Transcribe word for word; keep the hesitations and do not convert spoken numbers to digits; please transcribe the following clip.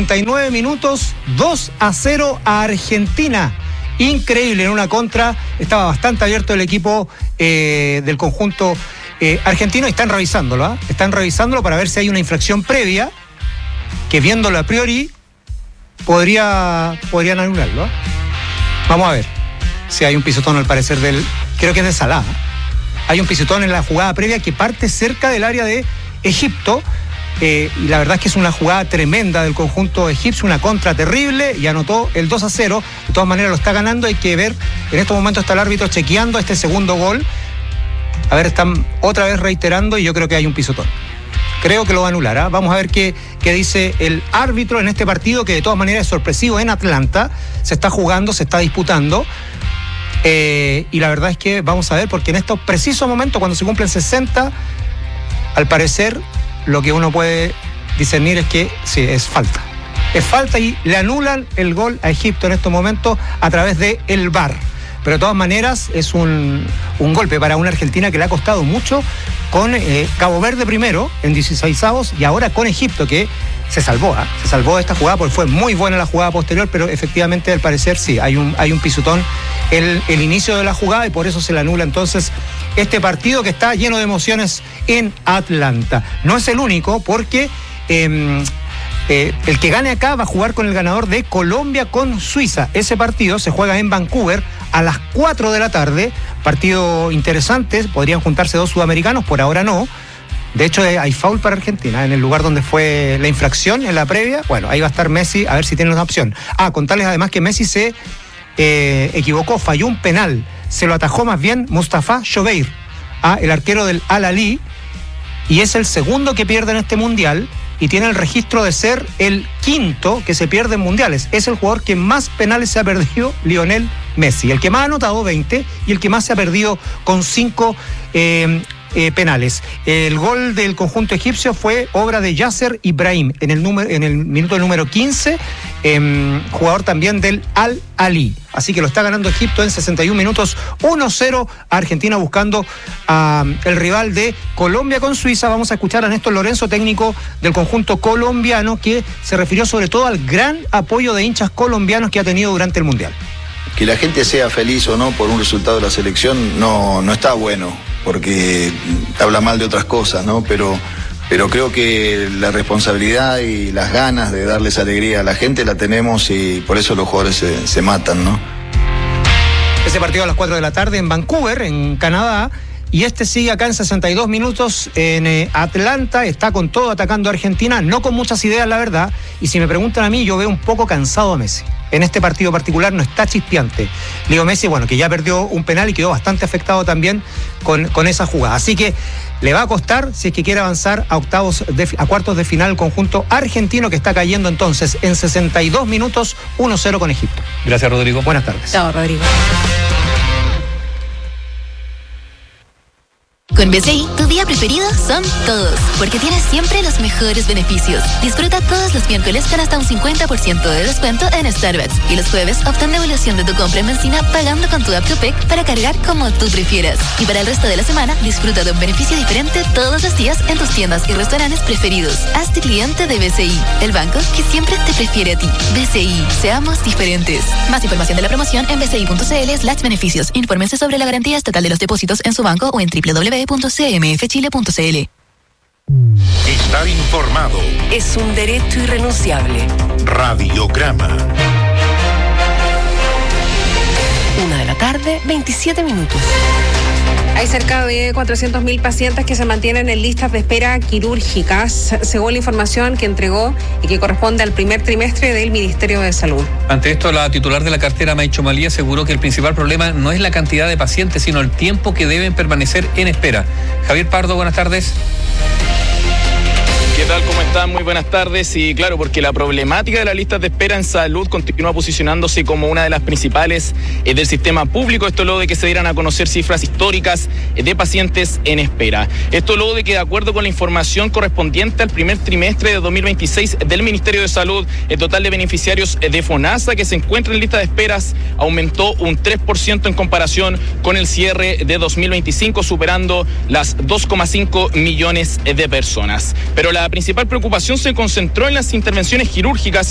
cincuenta y nueve minutos, dos a cero a Argentina. Increíble, en una contra, estaba bastante abierto el equipo eh, del conjunto eh, argentino y están revisándolo, ¿eh? Están revisándolo para ver si hay una infracción previa que viéndolo a priori podría, podrían anularlo, ¿eh? Vamos a ver si hay un pisotón al parecer del, creo que es de Salah. Hay un pisotón en la jugada previa que parte cerca del área de Egipto. Eh, y la verdad es que es una jugada tremenda del conjunto egipcio, una contra terrible, y anotó el dos a cero. De todas maneras lo está ganando. Hay que ver, en estos momentos está el árbitro chequeando este segundo gol. A ver, están otra vez reiterando y yo creo que hay un pisotón. Creo que lo va a anular, ¿eh? Vamos a ver qué, qué dice el árbitro en este partido, que de todas maneras es sorpresivo en Atlanta. Se está jugando, se está disputando. Eh, y la verdad es que vamos a ver, porque en estos precisos momentos, cuando se cumplen sesenta, al parecer lo que uno puede discernir es que sí, es falta. Es falta y le anulan el gol a Egipto en estos momentos a través de el V A R. Pero de todas maneras es un, un golpe para una Argentina que le ha costado mucho con eh, Cabo Verde primero en dieciseisavos y ahora con Egipto, que se salvó, ¿eh? se salvó de esta jugada porque fue muy buena la jugada posterior, pero efectivamente al parecer sí, hay un, hay un pisotón el, el inicio de la jugada y por eso se le anula entonces este partido que está lleno de emociones en Atlanta. No es el único porque eh, eh, el que gane acá va a jugar con el ganador de Colombia con Suiza. Ese partido se juega en Vancouver a las cuatro de la tarde, partido interesante, podrían juntarse dos sudamericanos, por ahora no. De hecho, hay foul para Argentina en el lugar donde fue la infracción en la previa. Bueno, ahí va a estar Messi, a ver si tiene una opción. Ah, contarles además que Messi se eh, equivocó, falló un penal. Se lo atajó más bien Mustafa Shobeir, ah, el arquero del Al-Ahly, y es el segundo que pierde en este mundial y tiene el registro de ser el quinto que se pierde en mundiales. Es el jugador que más penales se ha perdido, Lionel Messi. El que más ha anotado veinte y el que más se ha perdido con cinco eh, Eh, penales. El gol del conjunto egipcio fue obra de Yasser Ibrahim en el, número, en el minuto número quince, eh, jugador también del Al-Ahly. Así que lo está ganando Egipto en sesenta y un minutos, uno cero a Argentina, buscando a uh, el rival de Colombia con Suiza. Vamos a escuchar a Néstor Lorenzo, técnico del conjunto colombiano, que se refirió sobre todo al gran apoyo de hinchas colombianos que ha tenido durante el Mundial. Que la gente sea feliz o no por un resultado de la selección no, no está bueno, porque habla mal de otras cosas, ¿no? Pero, pero creo que la responsabilidad y las ganas de darles alegría a la gente la tenemos y por eso los jugadores se, se matan, ¿no? Ese partido a las cuatro de la tarde en Vancouver, en Canadá, y este sigue acá en sesenta y dos minutos en eh, Atlanta. Está con todo atacando a Argentina, no con muchas ideas, la verdad. Y si me preguntan a mí, yo veo un poco cansado a Messi. En este partido particular no está chispeante. Leo Messi, bueno, que ya perdió un penal y quedó bastante afectado también con, con esa jugada. Así que le va a costar si es que quiere avanzar a octavos, de, a cuartos de final el conjunto argentino, que está cayendo entonces en sesenta y dos minutos, uno cero con Egipto. Gracias, Rodrigo. Buenas tardes. Chao, Rodrigo. Con B C I, tu día preferido son todos, porque tienes siempre los mejores beneficios. Disfruta todos los miércoles con hasta un cincuenta por ciento de descuento en Starbucks y los jueves obtén devolución de tu compra en benzina pagando con tu app Copec para cargar como tú prefieras. Y para el resto de la semana, disfruta de un beneficio diferente todos los días en tus tiendas y restaurantes preferidos. Hazte cliente de B C I, el banco que siempre te prefiere a ti. B C I, seamos diferentes. Más información de la promoción en bci.cl slash beneficios. Infórmense sobre la garantía estatal de los depósitos en su banco o en doble u doble u doble u punto c m f chile punto c l. Estar informado es un derecho irrenunciable. Radiograma. Una de la tarde, veintisiete minutos. Hay cerca de cuatrocientos mil pacientes que se mantienen en listas de espera quirúrgicas, según la información que entregó y que corresponde al primer trimestre del Ministerio de Salud. Ante esto, la titular de la cartera, Maicho Malí, aseguró que el principal problema no es la cantidad de pacientes, sino el tiempo que deben permanecer en espera. Javier Pardo, buenas tardes. ¿Qué tal? ¿Cómo están? Muy buenas tardes. Y claro, porque la problemática de las listas de espera en salud continúa posicionándose como una de las principales eh, del sistema público. Esto luego de que se dieran a conocer cifras históricas eh, de pacientes en espera. Esto luego de que, de acuerdo con la información correspondiente al primer trimestre de dos mil veintiséis del Ministerio de Salud, el total de beneficiarios eh, de FONASA que se encuentran en lista de esperas aumentó un tres por ciento en comparación con el cierre de dos mil veinticinco, superando las dos coma cinco millones de personas. Pero la La principal preocupación se concentró en las intervenciones quirúrgicas